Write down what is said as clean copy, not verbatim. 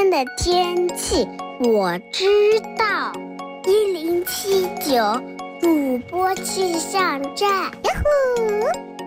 天的天气我知道，1079主播气象站。呀呼！